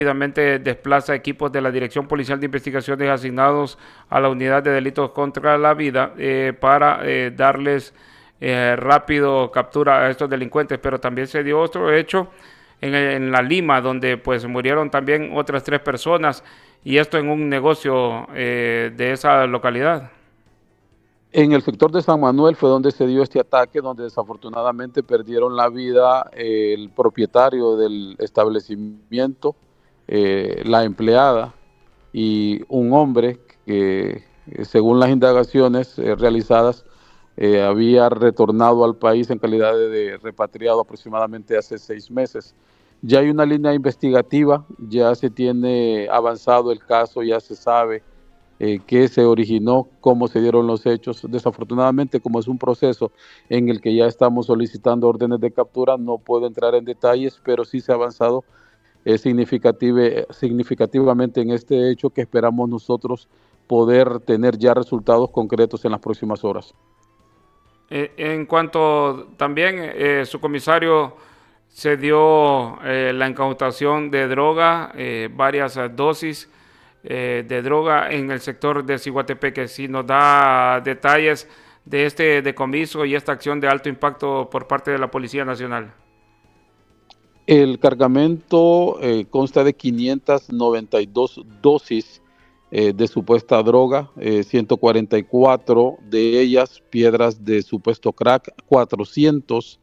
rápidamente desplaza equipos de la Dirección Policial de Investigaciones asignados a la Unidad de Delitos contra la Vida para darles rápido captura a estos delincuentes. Pero también se dio otro hecho en La Lima, donde pues murieron también otras 3 personas, y esto en un negocio de esa localidad. En el sector de San Manuel fue donde se dio este ataque, donde desafortunadamente perdieron la vida el propietario del establecimiento, la empleada y un hombre que, según las indagaciones realizadas, había retornado al país en calidad de repatriado aproximadamente hace 6 meses. Ya hay una línea investigativa, ya se tiene avanzado el caso, ya se sabe qué se originó, cómo se dieron los hechos. Desafortunadamente, como es un proceso en el que ya estamos solicitando órdenes de captura, no puedo entrar en detalles, pero sí se ha avanzado significativamente en este hecho que esperamos nosotros poder tener ya resultados concretos en las próximas horas. En cuanto también su comisario se dio la incautación de droga, varias dosis de droga en el sector de Ciguatepeque. Si nos da detalles de este decomiso y esta acción de alto impacto por parte de la Policía Nacional. El cargamento consta de 592 dosis de supuesta droga, 144 de ellas piedras de supuesto crack, 400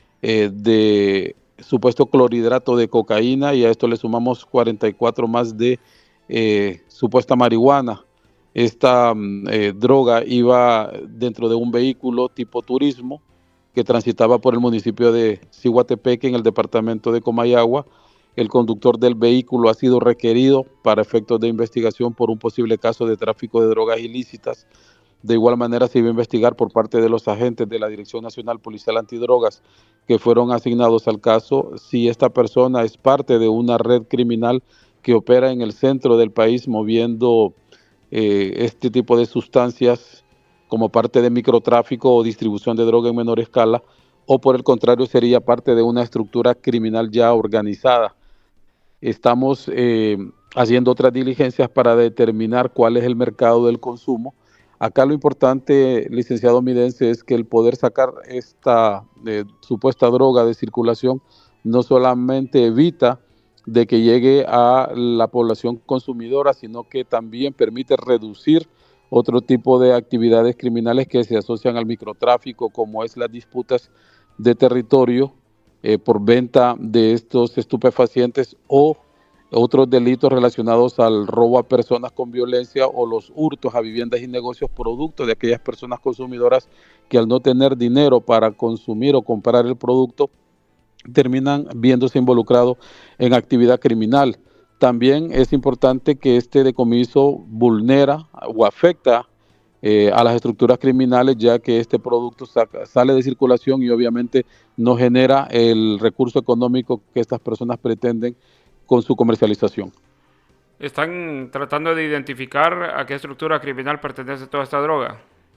de supuesto clorhidrato de cocaína, y a esto le sumamos 44 más de supuesta marihuana. Esta droga iba dentro de un vehículo tipo turismo que transitaba por el municipio de Ciguatepeque, en el departamento de Comayagua. El conductor del vehículo ha sido requerido para efectos de investigación por un posible caso de tráfico de drogas ilícitas. De igual manera, se iba a investigar por parte de los agentes de la Dirección Nacional Policial Antidrogas que fueron asignados al caso si esta persona es parte de una red criminal que opera en el centro del país moviendo este tipo de sustancias como parte de microtráfico o distribución de droga en menor escala, o por el contrario sería parte de una estructura criminal ya organizada. Estamos haciendo otras diligencias para determinar cuál es el mercado del consumo. Acá lo importante, licenciado Midense, es que el poder sacar esta supuesta droga de circulación no solamente evita de que llegue a la población consumidora, sino que también permite reducir otro tipo de actividades criminales que se asocian al microtráfico, como es las disputas de territorio por venta de estos estupefacientes o otros delitos relacionados al robo a personas con violencia o los hurtos a viviendas y negocios producto de aquellas personas consumidoras que, al no tener dinero para consumir o comprar el producto, terminan viéndose involucrados en actividad criminal. También es importante que este decomiso vulnera o afecta a las estructuras criminales, ya que este producto sale de circulación y obviamente no genera el recurso económico que estas personas pretenden con su comercialización. ¿Están tratando de identificar a qué estructura criminal pertenece toda esta droga?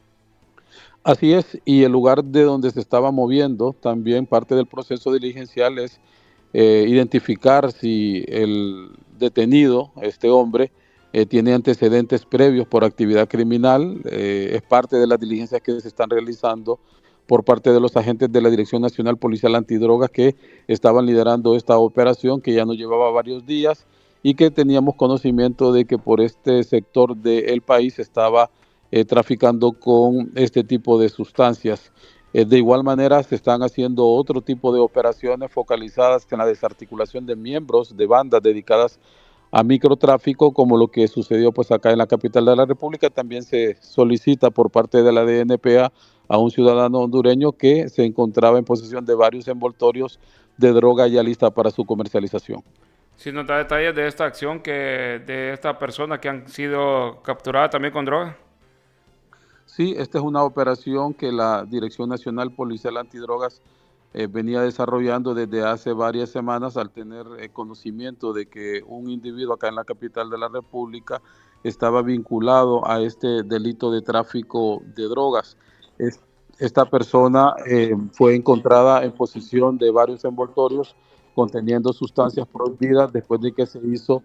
Así es, y el lugar de donde se estaba moviendo, también parte del proceso diligencial es identificar si el detenido, este hombre, tiene antecedentes previos por actividad criminal. Es parte de las diligencias que se están realizando por parte de los agentes de la Dirección Nacional Policial Antidrogas que estaban liderando esta operación, que ya nos llevaba varios días y que teníamos conocimiento de que por este sector del país estaba traficando con este tipo de sustancias. De igual manera, se están haciendo otro tipo de operaciones focalizadas en la desarticulación de miembros de bandas dedicadas a microtráfico, como lo que sucedió pues acá en la capital de la República. También se solicita por parte de la DNPA a un ciudadano hondureño que se encontraba en posesión de varios envoltorios de droga ya lista para su comercialización. Si nos da detalles de esta acción de esta persona que han sido capturadas también con droga. Sí, esta es una operación que la Dirección Nacional Policial Antidrogas venía desarrollando desde hace varias semanas, al tener conocimiento de que un individuo acá en la capital de la República estaba vinculado a este delito de tráfico de drogas. Esta persona fue encontrada en posesión de varios envoltorios conteniendo sustancias prohibidas después de que se hizo